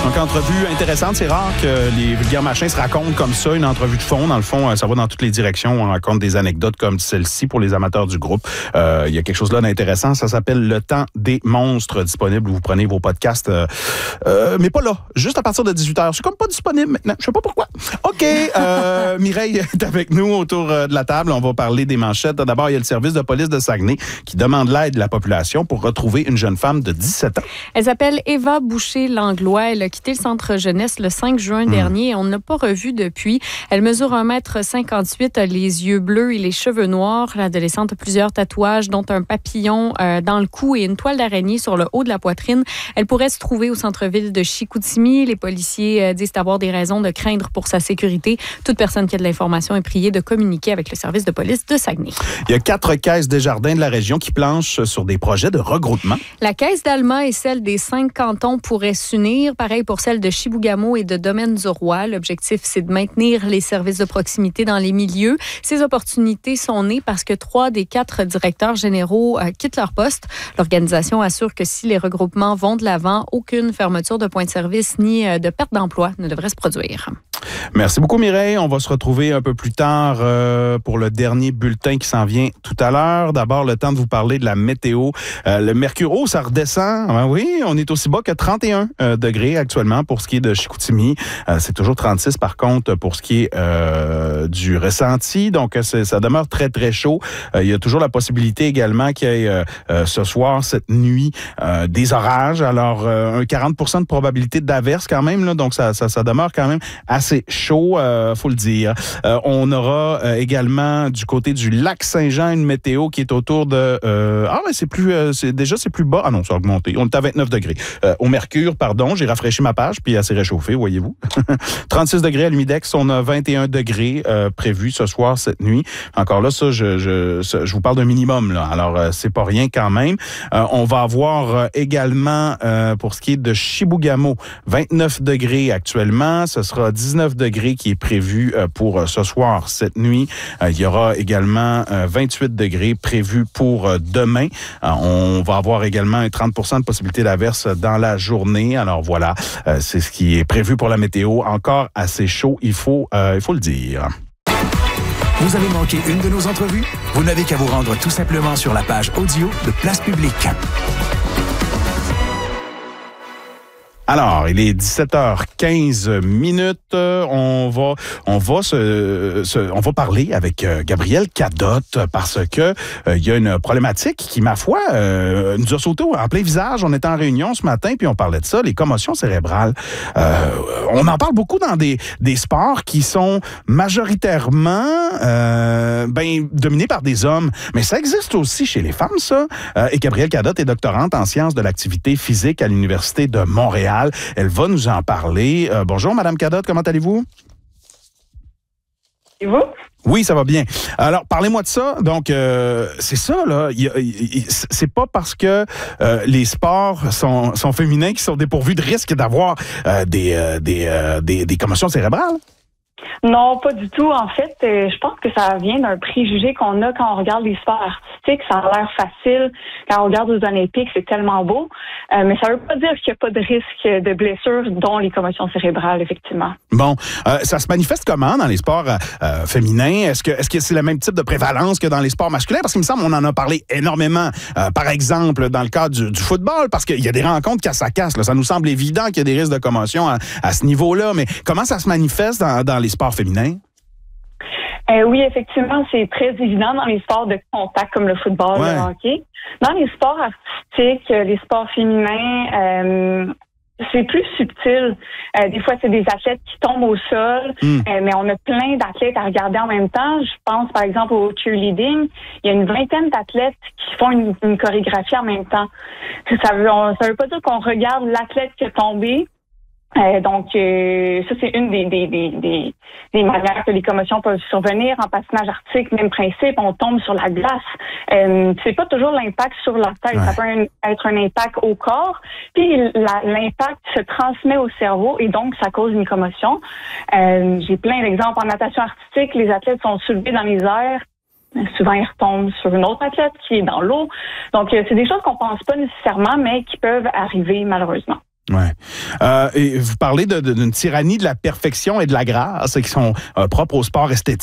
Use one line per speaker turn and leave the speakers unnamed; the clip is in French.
Donc, entrevue intéressante. C'est rare que les vulgaires machins se racontent comme ça, une entrevue de fond. Dans le fond, ça va dans toutes les directions. On raconte des anecdotes comme celle-ci pour les amateurs du groupe. Il y a quelque chose là d'intéressant. Ça s'appelle Le Temps des monstres, disponible où vous prenez vos podcasts. Mais pas là, juste à partir de 18h. C'est comme pas disponible maintenant. Je sais pas pourquoi. OK. Mireille est avec nous autour de la table. On va parler des manchettes. D'abord, il y a le service de police de Saguenay qui demande l'aide de la population pour retrouver une jeune femme de 17 ans.
Elle s'appelle Eva Boucher-Langlois. Elle a quitté le centre jeunesse le 5 juin dernier et on ne l'a pas revue depuis. Elle mesure 1,58 m, a les yeux bleus et les cheveux noirs. L'adolescente a plusieurs tatouages, dont un papillon dans le cou et une toile d'araignée sur le haut de la poitrine. Elle pourrait se trouver au centre-ville de Chicoutimi. Les policiers disent avoir des raisons de craindre pour sa sécurité. Toute personne qui a de l'information est priée de communiquer avec le service de police de Saguenay. Il
y a 4 caisses Desjardins de la région qui planchent sur des projets de regroupement.
La caisse d'Alma et celle des 5 cantons pourraient s'unir. Pareil pour celle de Chibougamau et de Domaine-du-Roi. L'objectif, c'est de maintenir les services de proximité dans les milieux. Ces opportunités sont nées parce que 3 des 4 directeurs généraux quittent leur poste. L'organisation assure que si les regroupements vont de l'avant, aucune fermeture de point de service ni de perte d'emploi ne devrait se produire.
Merci beaucoup, Mireille. On va se retrouver un peu plus tard pour le dernier bulletin qui s'en vient tout à l'heure. D'abord, le temps de vous parler de la météo. Le mercure, ça redescend. Ben oui, on est aussi bas que 31 degrés actuellement pour ce qui est de Chicoutimi. C'est toujours 36, par contre, pour ce qui est du ressenti. Donc, ça demeure très, très chaud. Il y a toujours la possibilité également qu'il y ait ce soir, cette nuit, des orages. Alors, un 40% de probabilité d'averse quand même. Là, donc, ça demeure quand même assez chaud, faut le dire. On aura également du côté du lac Saint-Jean une météo qui est autour de... c'est plus bas. Ah non, ça a augmenté. On est à 29 degrés. Au mercure, pardon, j'ai rafraîchi ma page, puis elle s'est réchauffée, voyez-vous. 36 degrés à l'Humidex, on a 21 degrés prévus ce soir, cette nuit. Encore là, ça, je vous parle d'un minimum, là. Alors, c'est pas rien quand même. On va avoir également, pour ce qui est de Chibougamau, 29 degrés actuellement. Ce sera 19 degrés qui est prévu pour ce soir, cette nuit. Il y aura également 28 degrés prévus pour demain. On va avoir également un 30% de possibilité d'averse dans la journée. Alors voilà, c'est ce qui est prévu pour la météo. Encore assez chaud, il faut le dire.
Vous avez manqué une de nos entrevues? Vous n'avez qu'à vous rendre tout simplement sur la page audio de Place Publique.
Alors, il est 17h15 minutes. On va parler avec Gabriel Cadotte parce que il y a une problématique qui, ma foi, nous a sauté en plein visage. On était en réunion ce matin puis on parlait de ça, les commotions cérébrales. On en parle beaucoup dans des sports qui sont majoritairement dominés par des hommes, mais ça existe aussi chez les femmes, ça. Et Gabrielle Cadotte est doctorante en sciences de l'activité physique à l'Université de Montréal. Elle va nous en parler. Bonjour, Madame Cadotte, comment allez-vous?
Et vous?
Oui, ça va bien. Alors, parlez-moi de ça. Donc, c'est ça, là. C'est pas parce que les sports sont féminins qu'ils sont dépourvus de risque d'avoir des commotions cérébrales?
Non, pas du tout. En fait, je pense que ça vient d'un préjugé qu'on a quand on regarde les sports artistiques. Ça a l'air facile. Quand on regarde aux Olympiques, c'est tellement beau. Mais ça veut pas dire qu'il n'y a pas de risque de blessures, dont les commotions cérébrales, effectivement.
Bon. Ça se manifeste comment dans les sports féminins? Est-ce que c'est le même type de prévalence que dans les sports masculins? Parce qu'il me semble qu'on en a parlé énormément. Par exemple, dans le cadre du football, parce qu'il y a des rencontres casse à casse. Là. Ça nous semble évident qu'il y a des risques de commotion à ce niveau-là. Mais comment ça se manifeste dans les sports féminins?
Oui, effectivement, c'est très évident dans les sports de contact comme le football, le hockey. Dans les sports artistiques, les sports féminins, c'est plus subtil. Des fois, c'est des athlètes qui tombent au sol, mais on a plein d'athlètes à regarder en même temps. Je pense, par exemple, au cheerleading. Il y a une vingtaine d'athlètes qui font une chorégraphie en même temps. Ça veut pas dire qu'on regarde l'athlète qui est tombé. Donc, ça, c'est une des manières que les commotions peuvent survenir. En patinage artistique, même principe, on tombe sur la glace. C'est pas toujours l'impact sur la tête. Ouais. Ça peut être un impact au corps, puis l'impact se transmet au cerveau et donc ça cause une commotion. J'ai plein d'exemples. En natation artistique, les athlètes sont soulevés dans les airs. Souvent, ils retombent sur une autre athlète qui est dans l'eau. Donc, c'est des choses qu'on pense pas nécessairement, mais qui peuvent arriver malheureusement.
Ouais. Et vous parlez d'une tyrannie de la perfection et de la grâce qui sont propres au sport esthétique.